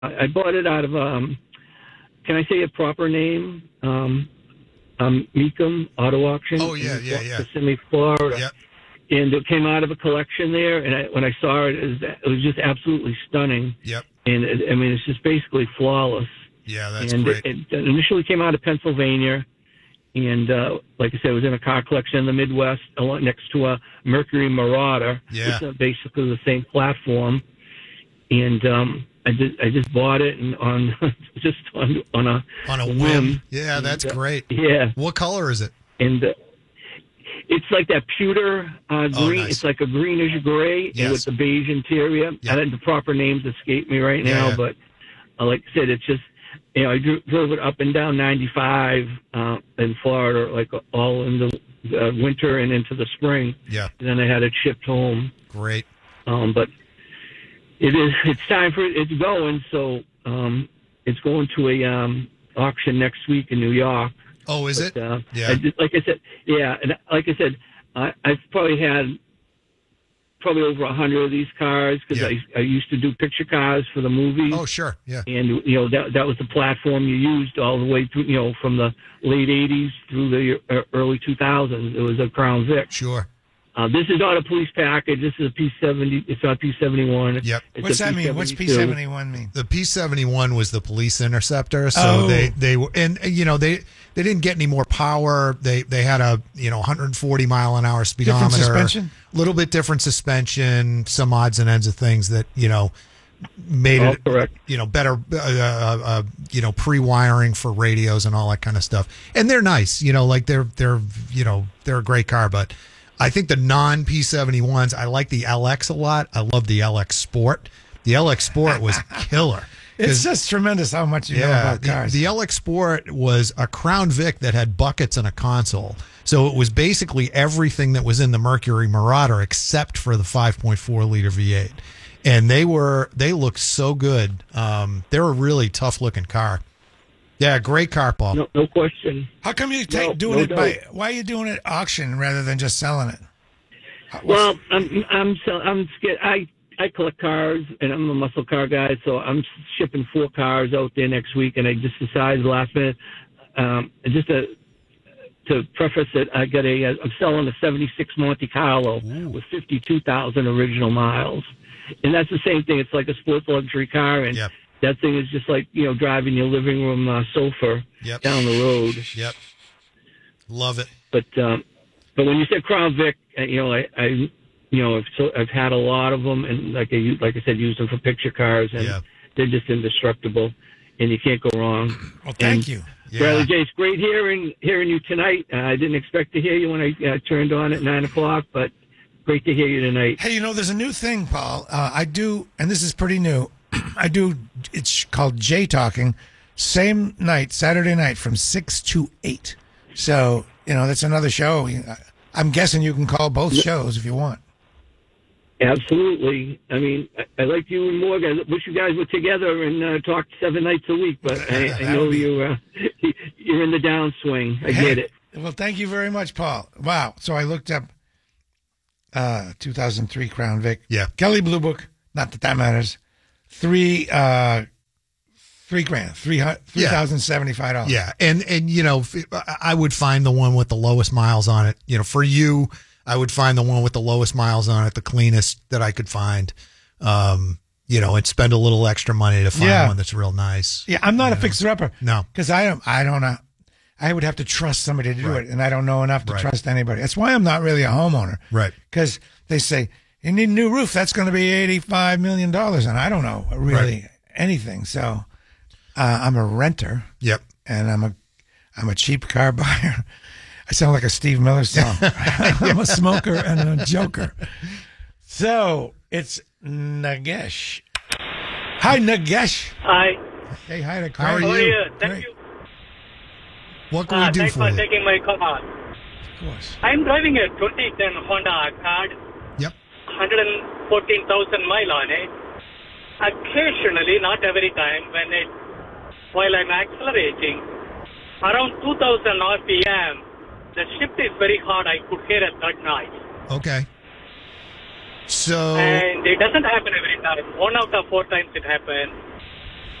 I bought it out of, can I say a proper name? Mecum Auto Auction. Oh, yeah. Kissimmee, Florida. Yep. And it came out of a collection there, and when I saw it, it was just absolutely stunning. Yep. And it's just basically flawless. Yeah, that's and great. It initially came out of Pennsylvania, and like I said, it was in a car collection in the Midwest, next to a Mercury Marauder. Yeah. It's basically the same platform. And I just bought it and on a whim. Yeah, that's great. Yeah. What color is it? And it's like that pewter green. Nice. It's like a greenish gray with the beige interior. Yep. The proper names escape me right now, but like I said, it's just, I drove it up and down 95 in Florida, like all in the winter and into the spring. Yeah. And then I had it shipped home. Great. But it's time for it. It's going. So it's going to a auction next week in New York. Oh, is it? Yeah. Like I said, and like I said, I've probably had over 100 of these cars because I used to do picture cars for the movies. Oh, sure, yeah. And that was the platform you used all the way through, from the late 80s through the early 2000s. It was a Crown Vic. Sure. This is not a police package. This is a P70. It's not P71. Yep. What's that mean? What's P71 mean? The P71 was the police interceptor. So they were, and they didn't get any more power. They had a 140 mile an hour speedometer. Different suspension. A little bit different suspension. Some odds and ends of things that made it correct. Better pre-wiring for radios and all that kind of stuff. And they're nice. They're a great car, but I think the non-P71s, I like the LX a lot. I love the LX Sport. The LX Sport was killer. It's just tremendous how much you know about cars. The LX Sport was a Crown Vic that had buckets and a console. So it was basically everything that was in the Mercury Marauder except for the 5.4 liter V8. And they looked so good. They're a really tough looking car. Yeah, great car, Paul. No question. How come you doing it why are you doing it at auction rather than just selling it? Well, I'm scared. I collect cars, and I'm a muscle car guy, so I'm shipping 4 cars out there next week, and I just decided last minute, just to preface it, I'm selling a 76 Monte Carlo with 52,000 original miles. And that's the same thing. It's like a sports luxury car, and that thing is just like, driving your living room sofa down the road. Yep. Love it. But when you said Crown Vic, I've had a lot of them, and like I said, use them for picture cars, and they're just indestructible, and you can't go wrong. Well, thank you. Bradley J, it's great hearing you tonight. I didn't expect to hear you when I turned on at 9 o'clock, but great to hear you tonight. Hey, there's a new thing, Paul. I do, and this is pretty new. It's called J Talking, same night, Saturday night from 6 to 8. So, that's another show. I'm guessing you can call both shows if you want. Absolutely. I mean, I like you and Morgan. I wish you guys were together and talked 7 nights a week, but I know you're in the downswing. I get it. Well, thank you very much, Paul. Wow. So I looked up 2003 Crown Vic. Yeah. Kelley Blue Book. Not that matters. $3,000, $3,075. Yeah, and I would find the one with the lowest miles on it. For you, I would find the one with the lowest miles on it, the cleanest that I could find. And spend a little extra money to find one that's real nice. Yeah, I'm not a fixer-upper. No, because I don't know. I would have to trust somebody to do it, and I don't know enough to trust anybody. That's why I'm not really a homeowner. Right. Because they say, you need a new roof. That's going to be $85 million. And I don't know really anything. So I'm a renter. Yep. And I'm a cheap car buyer. I sound like a Steve Miller song. I'm a smoker and a joker. So it's Nagesh. Hi, Nagesh. Hi. Hey, hi to Craig. How are you? Thank you. What can we do thanks for you? Thanks for taking my call. Of course. I'm driving a 2010 Honda Accord. Yep. 114,000 mile on it. Occasionally, not every time, while I'm accelerating, around 2,000 RPM, the shift is very hard. I could hear a third noise. Okay. So. And it doesn't happen every time. 1 out of 4 times it happens.